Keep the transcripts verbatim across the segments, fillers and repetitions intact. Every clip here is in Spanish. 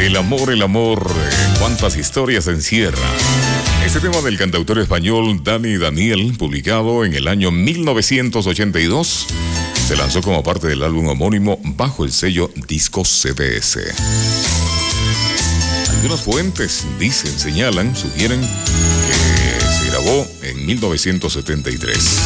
El amor, el amor, eh, cuántas historias encierra. Este tema del cantautor español Dani Daniel, publicado en el año mil novecientos ochenta y dos, se lanzó como parte del álbum homónimo bajo el sello Discos C B S. Algunas fuentes dicen, señalan, sugieren que se grabó en mil novecientos setenta y tres.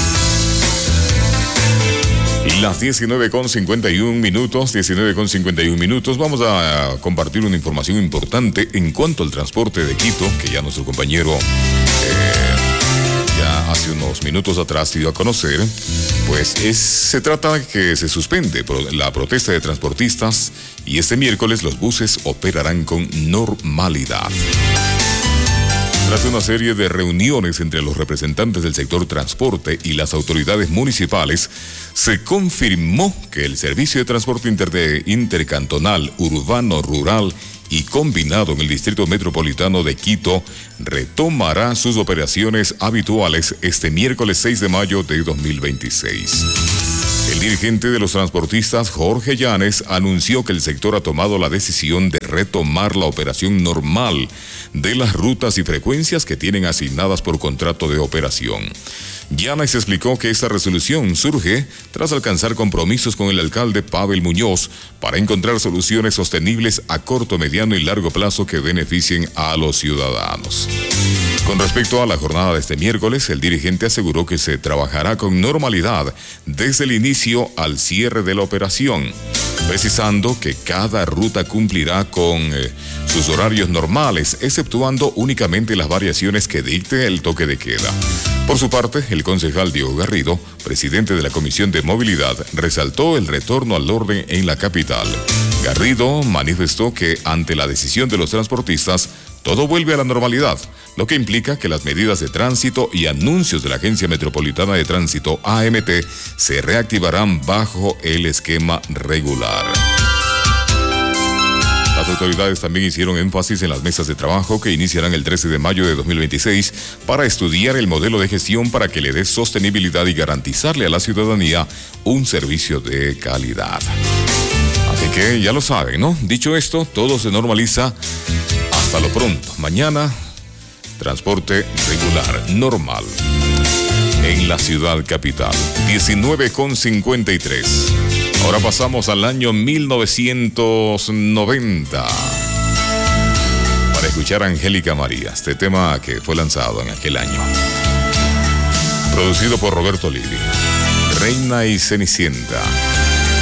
Las diecinueve con cincuenta y un minutos, diecinueve con cincuenta y un minutos, vamos a compartir una información importante en cuanto al transporte de Quito, que ya nuestro compañero eh, ya hace unos minutos atrás dio a conocer. Pues es, se trata de que se suspende la protesta de transportistas y este miércoles los buses operarán con normalidad. Tras una serie de reuniones entre los representantes del sector transporte y las autoridades municipales, se confirmó que el servicio de transporte inter intercantonal, urbano, rural y combinado en el Distrito Metropolitano de Quito retomará sus operaciones habituales este miércoles seis de mayo de dos mil veintiséis. El dirigente de los transportistas, Jorge Llanes, anunció que el sector ha tomado la decisión de retomar la operación normal de las rutas y frecuencias que tienen asignadas por contrato de operación. Llanes explicó que esta resolución surge tras alcanzar compromisos con el alcalde Pavel Muñoz para encontrar soluciones sostenibles a corto, mediano y largo plazo que beneficien a los ciudadanos. Con respecto a la jornada de este miércoles, el dirigente aseguró que se trabajará con normalidad desde el inicio al cierre de la operación, precisando que cada ruta cumplirá con eh, sus horarios normales, exceptuando únicamente las variaciones que dicte el toque de queda. Por su parte, el concejal Diego Garrido, presidente de la Comisión de Movilidad, resaltó el retorno al orden en la capital. Garrido manifestó que ante la decisión de los transportistas, todo vuelve a la normalidad, lo que implica que las medidas de tránsito y anuncios de la Agencia Metropolitana de Tránsito, A M T, se reactivarán bajo el esquema regular. Las autoridades también hicieron énfasis en las mesas de trabajo que iniciarán el trece de mayo de dos mil veintiséis para estudiar el modelo de gestión para que le dé sostenibilidad y garantizarle a la ciudadanía un servicio de calidad. Así que ya lo saben, ¿no? Dicho esto, todo se normaliza. Hasta lo pronto. Mañana, transporte regular, normal, en la ciudad capital. diecinueve con cincuenta y tres. Ahora pasamos al año mil novecientos noventa para escuchar a Angélica María, este tema que fue lanzado en aquel año. Producido por Roberto Livi. Reina y Cenicienta.